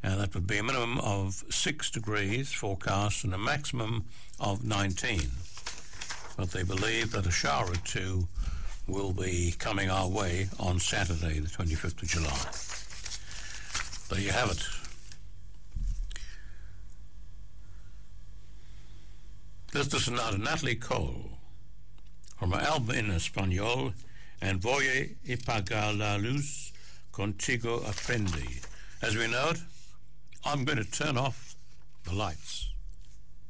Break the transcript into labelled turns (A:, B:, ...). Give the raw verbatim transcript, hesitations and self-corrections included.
A: and that would be a minimum of six degrees forecast and a maximum of nineteen. But they believe that a shower or two will be coming our way on Saturday, the twenty-fifth of July. There you have it. Let's listen now to Natalie Cole from her album in Espanol, and Voy a apagar la luz, contigo aprendí. As we know it, I'm going to turn off the lights.